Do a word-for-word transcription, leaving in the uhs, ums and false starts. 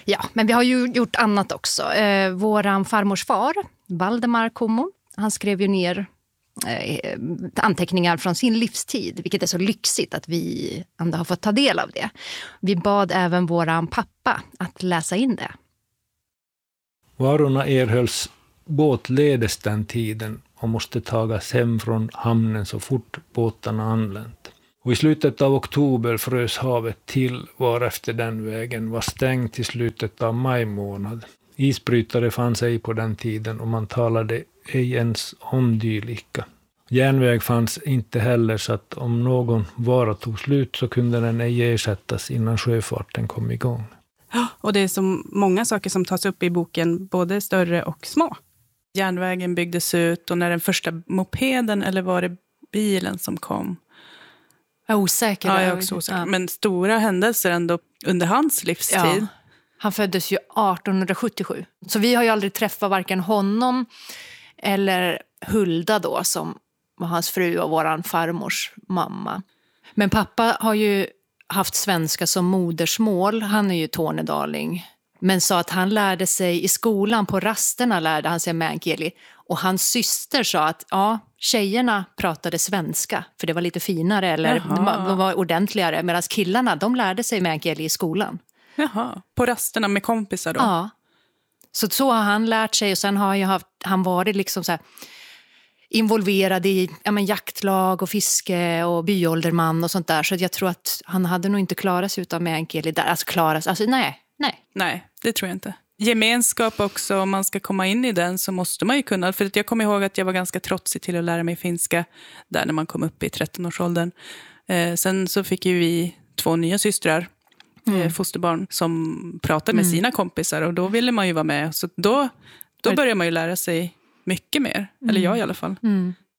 Ja, men vi har ju gjort annat också. Eh, våran farmors far, Valdemar Kummo, han skrev ju ner eh, anteckningar från sin livstid, vilket är så lyxigt att vi ändå har fått ta del av det. Vi bad även våran pappa att läsa in det. Varorna erhölls båtledes den tiden och måste tagas hem från hamnen så fort båtarna anlänt. Och i slutet av oktober frös havet till, varefter den vägen var stängd till slutet av maj månad. Isbrytare fanns ej på den tiden och man talade ej ens om dylika. Järnväg fanns inte heller, så att om någon vara tog slut så kunde den ej ersättas innan sjöfarten kom igång. Och det är så många saker som tas upp i boken, både större och små. Järnvägen byggdes ut och när den första mopeden, eller var det bilen som kom? Jag är osäker. Ja, jag är också osäker. Ja. Men stora händelser ändå under hans livstid. Ja. Han föddes ju arton sjuttiosju. Så vi har ju aldrig träffat varken honom eller Hulda då, som var hans fru och våran farmors mamma. Men pappa har ju haft svenska som modersmål. Han är ju tornedaling. Men sa att han lärde sig i skolan, på rasterna lärde han sig meänkieli. Och hans syster sa att ja, tjejerna pratade svenska, för det var lite finare eller de var ordentligare. Medan killarna, de lärde sig meänkieli i skolan. Jaha, på rasterna med kompisar då? Ja, så så har han lärt sig. Och sen har han ju haft, han varit liksom så här involverad i ja, men jaktlag och fiske och byålderman och sånt där. Så jag tror att han hade nog inte klarat sig utan meänkieli där. Alltså klaras, alltså nej, nej. Nej, det tror jag inte. Gemenskap också, om man ska komma in i den så måste man ju kunna. För att jag kommer ihåg att jag var ganska trotsig till att lära mig finska där när man kom upp i tretton-årsåldern. Eh, sen så fick ju vi två nya systrar, mm. eh, fosterbarn, som pratade med mm. sina kompisar. Och då ville man ju vara med. Så då, då börjar man ju lära sig mycket mer. Mm. Eller jag i alla fall. Mm.